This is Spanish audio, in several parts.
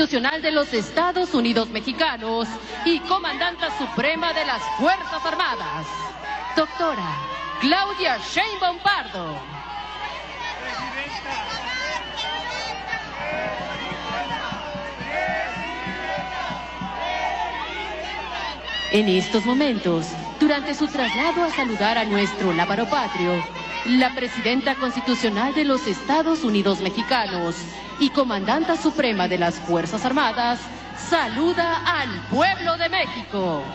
Constitucional de los Estados Unidos Mexicanos y Comandanta Suprema de las Fuerzas Armadas, doctora Claudia Sheinbaum Pardo. En estos momentos, durante su traslado a saludar a nuestro lábaro patrio, la Presidenta Constitucional de los Estados Unidos Mexicanos y Comandanta Suprema de las Fuerzas Armadas saluda al pueblo de México.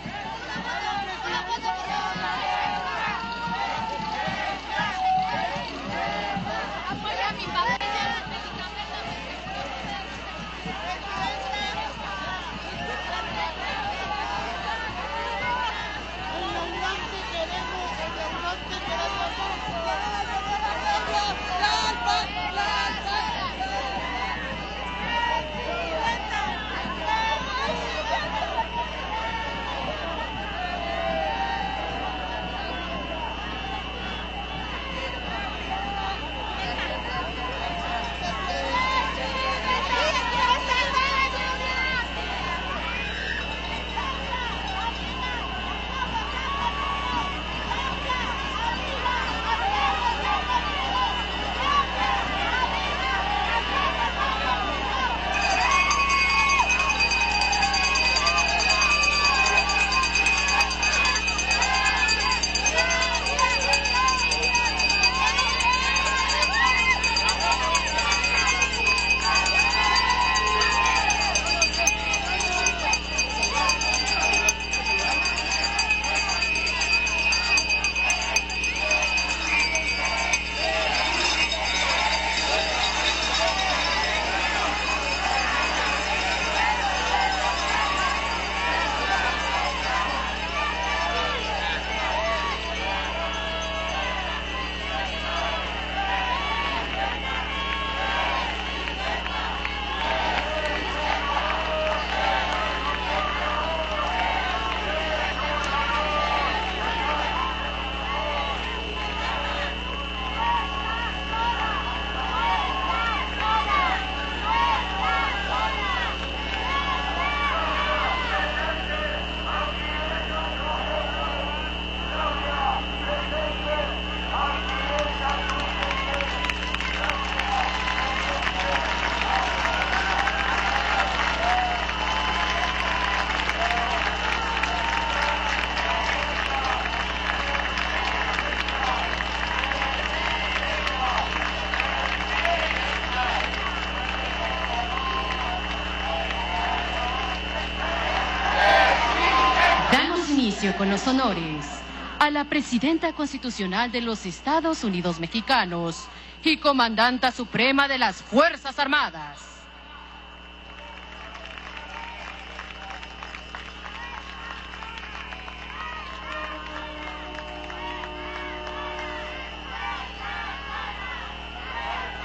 Con los honores a la Presidenta Constitucional de los Estados Unidos Mexicanos y Comandanta Suprema de las Fuerzas Armadas.